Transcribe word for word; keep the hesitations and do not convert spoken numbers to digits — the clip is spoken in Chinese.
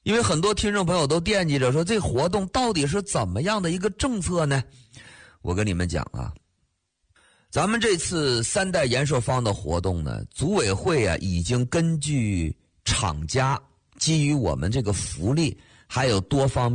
因为很多听众朋友都惦记着说这活动到底是怎么样的一个政策呢？我跟你们讲啊，咱们这次三代延寿坊的活动呢，组委会啊已经根据厂家基于我们这个福利还有多方面